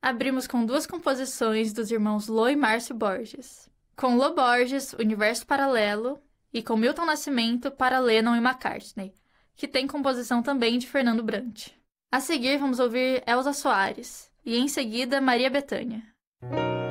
Abrimos com 2 composições dos irmãos Lô e Márcio Borges. Com Lô Borges, Universo Paralelo, e com Milton Nascimento, Para Lennon e McCartney, que tem composição também de Fernando Brant. A seguir, vamos ouvir Elza Soares, e em seguida, Maria Bethânia.